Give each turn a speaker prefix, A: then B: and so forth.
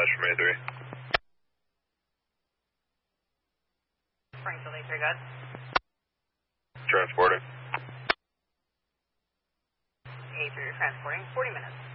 A: dispatch from A3.
B: Springfield A3, good.
A: Transporting.
B: A3, you're transporting. 40 minutes.